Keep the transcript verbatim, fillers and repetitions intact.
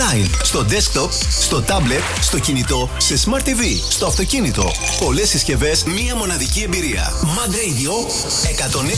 online, στο desktop, στο tablet, στο κινητό, σε Smart τι βι, στο αυτοκίνητο. Πολλές συσκευές, μία μοναδική εμπειρία. Mad Radio εκατόν έξι